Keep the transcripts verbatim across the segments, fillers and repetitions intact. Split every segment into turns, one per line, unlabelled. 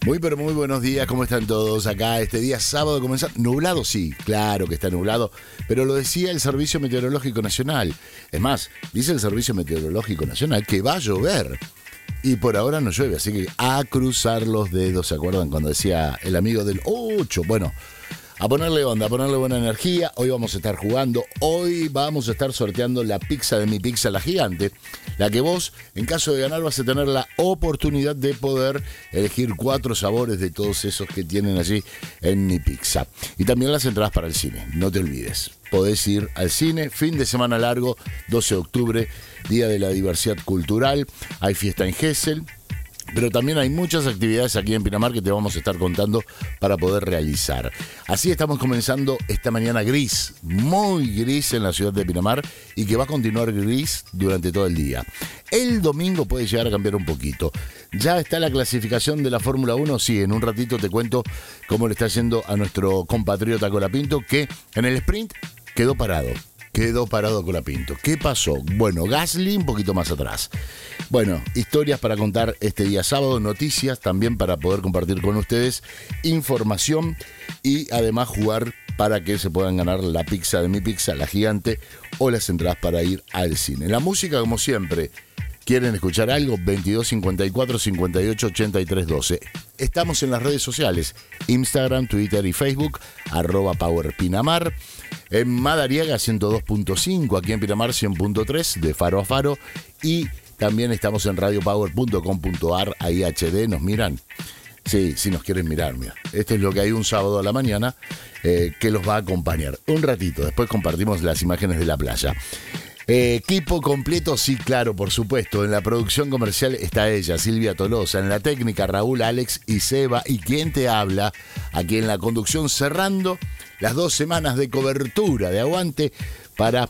Muy pero muy buenos días, ¿cómo están todos? Acá este día sábado comenzar, nublado sí, claro que está nublado, pero lo decía el Servicio Meteorológico Nacional. Es más, dice el Servicio Meteorológico Nacional que va a llover. Y por ahora no llueve, así que a cruzar los dedos, ¿se acuerdan cuando decía el amigo del ocho? Bueno, a ponerle onda, a ponerle buena energía. Hoy vamos a estar jugando, hoy vamos a estar sorteando la pizza de Mi Pizza La Gigante, la que vos, en caso de ganar, vas a tener la oportunidad de poder elegir cuatro sabores de todos esos que tienen allí en Mi Pizza. Y también las entradas para el cine, no te olvides. Podés ir al cine, fin de semana largo, doce de octubre, Día de la Diversidad Cultural, hay fiesta en Gesell. Pero también hay muchas actividades aquí en Pinamar que te vamos a estar contando para poder realizar. Así estamos comenzando esta mañana gris, muy gris en la ciudad de Pinamar y que va a continuar gris durante todo el día. El domingo puede llegar a cambiar un poquito. Ya está la clasificación de la Fórmula uno, sí, en un ratito te cuento cómo le está yendo a nuestro compatriota Colapinto, que en el sprint quedó parado. Quedó parado Colapinto. ¿Qué pasó? Bueno, Gasly un poquito más atrás. Bueno, historias para contar este día sábado, noticias también para poder compartir con ustedes, información y además jugar para que se puedan ganar la pizza de Mi Pizza, La Gigante, o las entradas para ir al cine. La música, como siempre, ¿quieren escuchar algo? veintidós cincuenta y cuatro cincuenta y ocho ochenta y tres doce. Estamos en las redes sociales, Instagram, Twitter y Facebook, arroba Power Pinamar. En Madariaga ciento dos punto cinco, aquí en Pinamar cien punto tres, de faro a faro. Y también estamos en radio power punto com punto a r, ahí H D, ¿nos miran? Sí, si nos quieren mirar, mira. Esto es lo que hay un sábado a la mañana eh, que los va a acompañar. Un ratito, después compartimos las imágenes de la playa. Eh, equipo completo, sí, claro, por supuesto. En la producción comercial está ella, Silvia Tolosa. En la técnica, Raúl, Alex y Seba. Y quien te habla, aquí en la conducción, cerrando las dos semanas de cobertura, de aguante para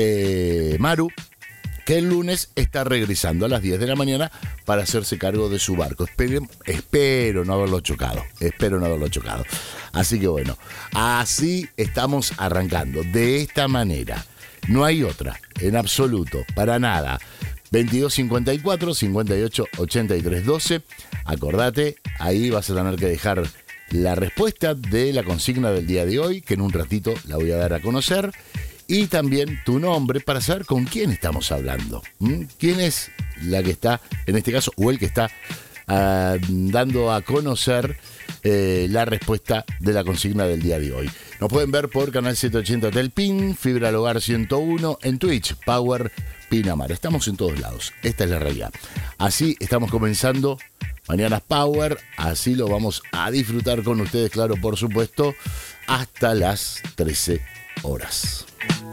eh, Maru, que el lunes está regresando a las diez de la mañana para hacerse cargo de su barco. Espero, espero no haberlo chocado, espero no haberlo chocado. Así que bueno, así estamos arrancando, de esta manera. No hay otra, en absoluto, para nada. veintidós cincuenta y cuatro cincuenta y ocho ochenta y tres doce. Acordate, ahí vas a tener que dejar la respuesta de la consigna del día de hoy, que en un ratito la voy a dar a conocer. Y también tu nombre para saber con quién estamos hablando. ¿Mm? ¿Quién es la que está, en este caso, o el que está uh, dando a conocer eh, la respuesta de la consigna del día de hoy? Nos pueden ver por Canal setecientos ochenta Telpin, Fibra al Hogar ciento uno, en Twitch, Power Pinamar. Estamos en todos lados, esta es la realidad. Así estamos comenzando Mañanas Power, así lo vamos a disfrutar con ustedes, claro, por supuesto, hasta las trece horas.